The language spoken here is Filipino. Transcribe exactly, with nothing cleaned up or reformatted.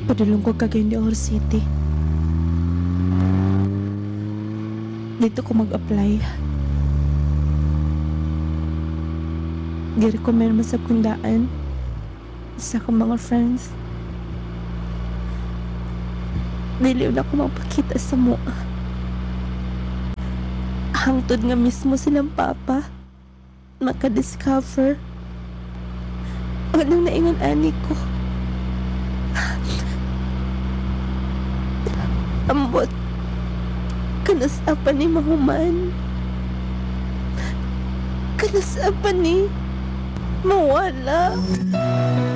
Padulong ko kagayon di Oro City. Dito ko mag-apply. Gi-recommend mo sa kundaan sa akong mga friends. Dili na ko magpakita sa mo. Hangtod nga mismo silang papa maka-discover anong naingon ani ko. Ambot kanasapan ni mahuman, kanasapan ni mawala.